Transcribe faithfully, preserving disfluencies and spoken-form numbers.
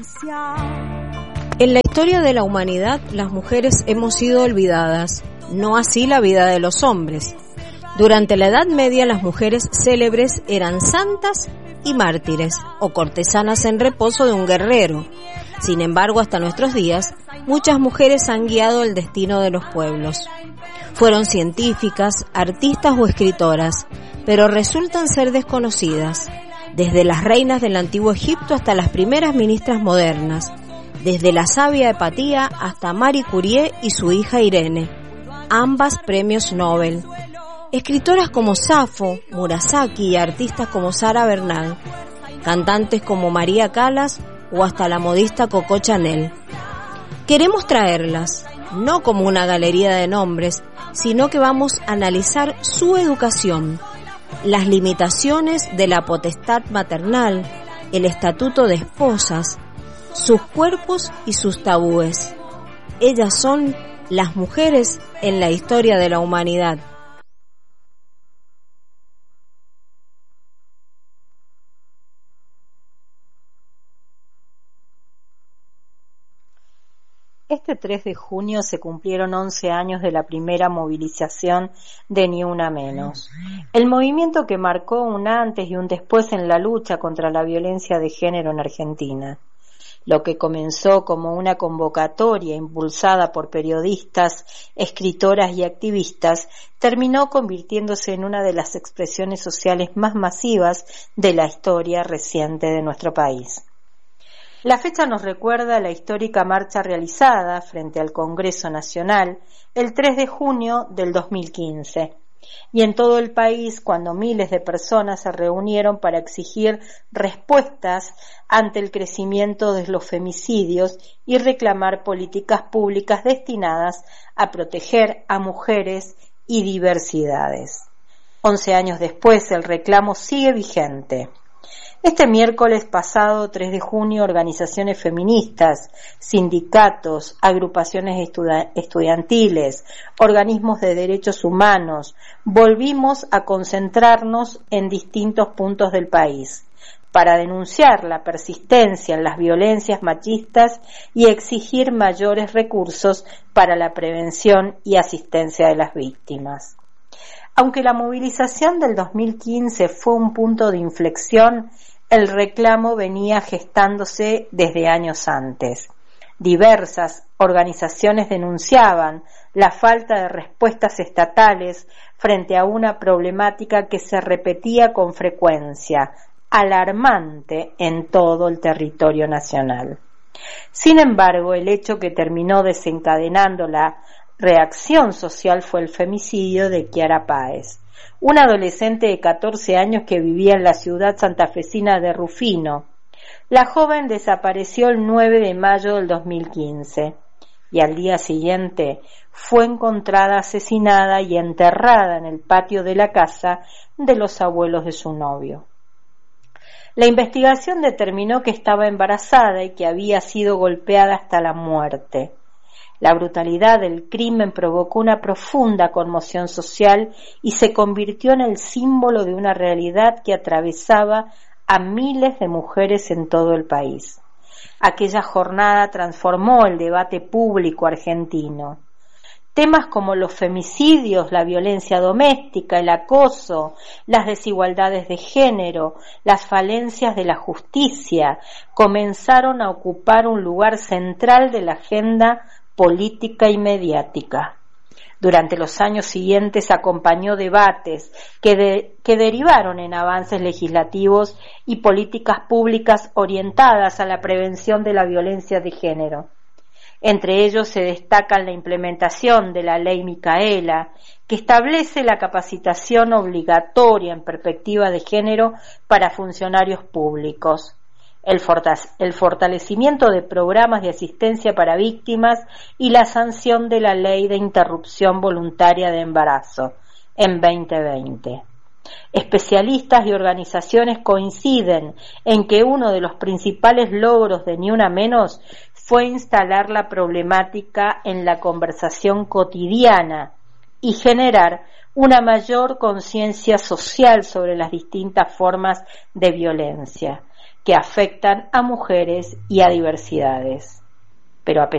En la historia de la humanidad, las mujeres hemos sido olvidadas, no así la vida de los hombres. Durante la Edad Media, las mujeres célebres eran santas y mártires, o cortesanas en reposo de un guerrero. Sin embargo, hasta nuestros días, muchas mujeres han guiado el destino de los pueblos. Fueron científicas, artistas o escritoras, pero resultan ser desconocidas, desde las reinas del antiguo Egipto hasta las primeras ministras modernas, desde la sabia Hepatía hasta Marie Curie y su hija Irene, ambas premios Nobel. Escritoras como Safo, Murasaki y artistas como Sara Bernard, cantantes como María Callas o hasta la modista Coco Chanel. Queremos traerlas, no como una galería de nombres, sino que vamos a analizar su educación, las limitaciones de la potestad maternal, el estatuto de esposas, sus cuerpos y sus tabúes. Ellas son las mujeres en la historia de la humanidad. Este tres de junio se cumplieron once años de la primera movilización de Ni Una Menos, el movimiento que marcó un antes y un después en la lucha contra la violencia de género en Argentina. Lo que comenzó como una convocatoria impulsada por periodistas, escritoras y activistas, terminó convirtiéndose en una de las expresiones sociales más masivas de la historia reciente de nuestro país. La fecha nos recuerda la histórica marcha realizada frente al Congreso Nacional el tres de junio del dos mil quince, y en todo el país cuando miles de personas se reunieron para exigir respuestas ante el crecimiento de los femicidios y reclamar políticas públicas destinadas a proteger a mujeres y diversidades. Once años después, el reclamo sigue vigente. Este miércoles pasado, tres de junio, organizaciones feministas, sindicatos, agrupaciones estu- estudiantiles, organismos de derechos humanos, volvimos a concentrarnos en distintos puntos del país para denunciar la persistencia en las violencias machistas y exigir mayores recursos para la prevención y asistencia de las víctimas. Aunque la movilización del dos mil quince fue un punto de inflexión, el reclamo venía gestándose desde años antes. Diversas organizaciones denunciaban la falta de respuestas estatales frente a una problemática que se repetía con frecuencia, alarmante en todo el territorio nacional. Sin embargo, el hecho que terminó desencadenando la reacción social fue el femicidio de Kiara Páez, una adolescente de catorce años que vivía en la ciudad santafesina de Rufino. La joven desapareció el nueve de mayo del dos mil quince y al día siguiente fue encontrada asesinada y enterrada en el patio de la casa de los abuelos de su novio. La investigación determinó que estaba embarazada y que había sido golpeada hasta la muerte. La brutalidad del crimen provocó una profunda conmoción social y se convirtió en el símbolo de una realidad que atravesaba a miles de mujeres en todo el país. Aquella jornada transformó el debate público argentino. Temas como los femicidios, la violencia doméstica, el acoso, las desigualdades de género, las falencias de la justicia, comenzaron a ocupar un lugar central de la agenda política y mediática. Durante los años siguientes acompañó debates que, de, que derivaron en avances legislativos y políticas públicas orientadas a la prevención de la violencia de género. Entre ellos se destacan la implementación de la Ley Micaela, que establece la capacitación obligatoria en perspectiva de género para funcionarios públicos, el fortalecimiento de programas de asistencia para víctimas y la sanción de la Ley de Interrupción Voluntaria de Embarazo en veinte veinte. Especialistas y organizaciones coinciden en que uno de los principales logros de Ni Una Menos fue instalar la problemática en la conversación cotidiana y generar una mayor conciencia social sobre las distintas formas de violencia. que afectan a mujeres y a diversidades. Pero a